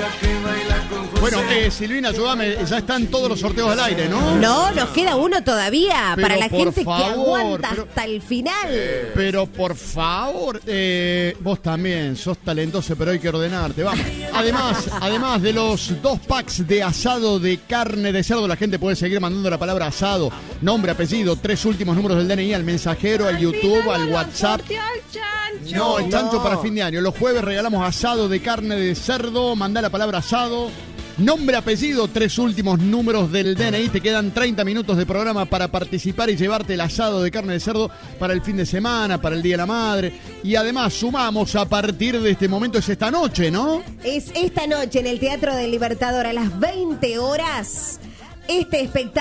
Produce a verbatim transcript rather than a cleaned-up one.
Bueno, eh, Silvina, ayúdame, ya están todos los sorteos al aire, ¿no? No, nos queda uno todavía, Pero para la por gente favor, que aguanta pero- hasta el final. Pero por favor, eh, vos también sos talentoso, pero hay que ordenarte, vamos. Además, además de los dos packs de asado de carne de cerdo, la gente puede seguir mandando la palabra asado, nombre, apellido, tres últimos números del D N I al mensajero, al YouTube, al WhatsApp. No, el chancho No. para fin de año. Los jueves regalamos asado de carne de cerdo, mandá la palabra asado. Nombre, apellido, tres últimos números del D N I. Te quedan treinta minutos de programa para participar y llevarte el asado de carne de cerdo para el fin de semana, para el Día de la Madre. Y además sumamos a partir de este momento, es esta noche, ¿no? Es esta noche en el Teatro del Libertador a las veinte horas este espectáculo.